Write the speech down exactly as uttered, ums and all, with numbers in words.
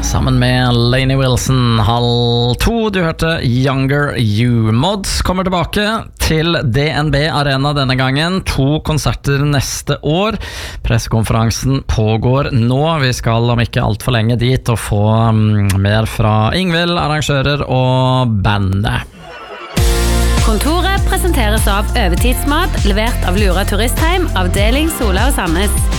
sammen med Lainey Wilson. Halv to, du hørte Younger You. Mods kommer tilbake til D N B Arena denne gangen. To konserter neste år. Pressekonferansen pågår nå. Vi skal om ikke alt for lenge dit og få um, mer fra Ingvild, arrangører og bandet. Kontoret presenteres av Øvetidsmat, levert av Lura Turistheim, avdeling Sola og Sandnes.